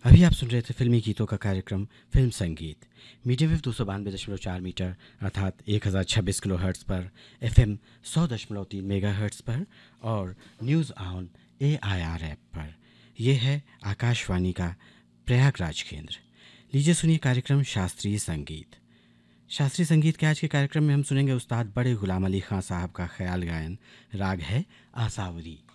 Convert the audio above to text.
अभी आप सुन रहे थे फिल्मी गीतों का कार्यक्रम फिल्म संगीत मीडियम वेव 292.4 मीटर अर्थात 1026 किलो हर्ट्स पर, एफएम 100.3 मेगा हर्ट्स पर और न्यूज़ ऑन AIR ऐप पर। यह है आकाशवाणी का प्रयागराज केंद्र। लीजिए सुनिए कार्यक्रम शास्त्रीय संगीत। शास्त्रीय संगीत के आज के कार्यक्रम में हम सुनेंगे उस्ताद बड़े गुलाम अली खां साहब का ख्याल गायन। राग है आसावरी।